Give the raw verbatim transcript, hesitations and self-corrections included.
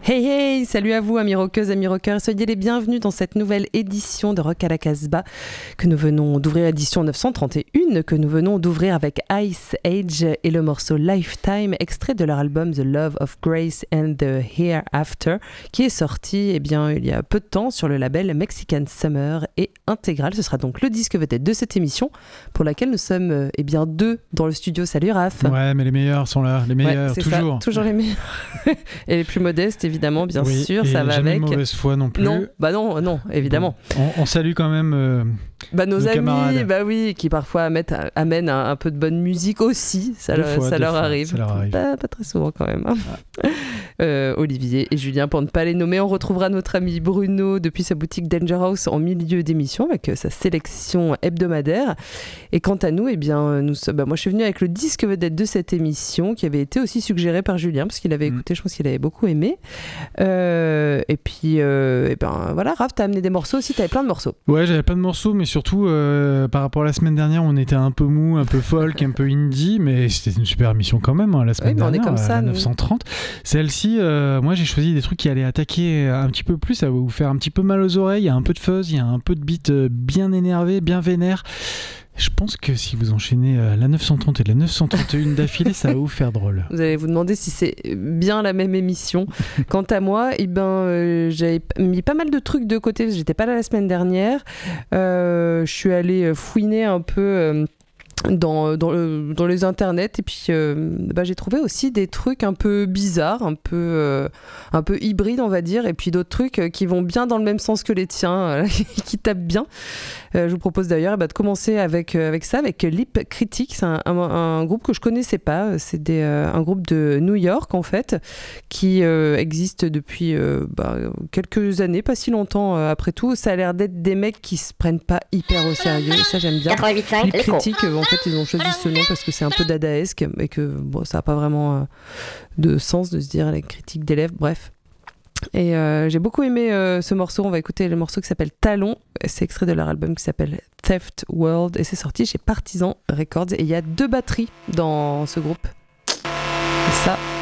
Hey hey, salut à vous amis rockeuses, amis rockeurs, soyez les bienvenus dans cette nouvelle édition de Rock à la Casbah que nous venons d'ouvrir, édition neuf cent trente et un, que nous venons d'ouvrir avec Ice Age et le morceau Lifetime, extrait de leur album The Love of Grace and the Hereafter, qui est sorti eh bien, il y a peu de temps sur le label Mexican Summer et Intégral. Ce sera donc le disque vedette de cette émission pour laquelle nous sommes eh bien, deux dans le studio. Salut Raph. Ouais, mais les meilleurs sont là, les meilleurs, ouais, toujours. Ça, toujours les meilleurs. Et les plus modestes, évidemment, bien oui, sûr, et ça va jamais avec. Mauvaise foi non plus. Non, bah non, non, évidemment. Bon, on, on salue quand même euh, bah, nos, nos amis, camarades. bah oui, qui parfois amènent, amènent un, un peu de bonne musique aussi. Ça, le, fois, ça, leur, fois, arrive. ça leur arrive. Pas, pas très souvent quand même. Hein. Ah. Euh, Olivier et Julien, pour ne pas les nommer, on retrouvera notre ami Bruno depuis sa boutique Danger House en milieu d'émission avec sa sélection hebdomadaire. Et quant à nous, eh bien, nous, bah, moi je suis venue avec le disque vedette de cette émission qui avait été aussi suggéré par Julien parce qu'il avait écouté, mmh. je pense qu'il avait beaucoup aimé. Euh, et puis, euh, et ben voilà, Raph, t'as amené des morceaux aussi, t'avais plein de morceaux. Ouais, j'avais plein de morceaux, mais surtout euh, par rapport à la semaine dernière, on était un peu mou, un peu folk, un peu indie, mais c'était une super émission quand même hein, la semaine oui, dernière. On est comme ça, à neuf cent trente. Celle-ci, euh, moi j'ai choisi des trucs qui allaient attaquer un petit peu plus, ça va vous faire un petit peu mal aux oreilles. Il y a un peu de fuzz, il y a un peu de beat bien énervé, bien vénère. Je pense que si vous enchaînez la neuf cent trente et la neuf cent trente et un d'affilée, ça va vous faire drôle. Vous allez vous demander si c'est bien la même émission. Quant à moi, eh ben, euh, j'avais mis pas mal de trucs de côté, parce que j'étais pas là la semaine dernière. Euh, je suis allée fouiner un peu... Euh, Dans, dans, le, dans les internets et puis euh, bah, j'ai trouvé aussi des trucs un peu bizarres, un peu, euh, un peu hybrides on va dire, et puis d'autres trucs qui vont bien dans le même sens que les tiens, euh, qui tapent bien. Euh, je vous propose d'ailleurs bah, de commencer avec, euh, avec ça, avec Lip Critic. C'est un, un, un groupe que je connaissais pas, c'est des, euh, un groupe de New York en fait, qui euh, existe depuis euh, bah, quelques années, pas si longtemps euh, après tout. Ça a l'air d'être des mecs qui se prennent pas hyper au sérieux, et ça j'aime bien. quatre-vingt-huit virgule cinq Lip Critic, euh, en fait ils ont choisi ce nom parce que c'est un peu dadaesque et que bon, ça n'a pas vraiment euh, de sens de se dire les critiques d'élèves, bref. Et euh, j'ai beaucoup aimé euh, ce morceau. On va écouter le morceau qui s'appelle Talon. C'est extrait de leur album qui s'appelle Theft World et c'est sorti chez Partisan Records. Et il y a deux batteries dans ce groupe. Et ça,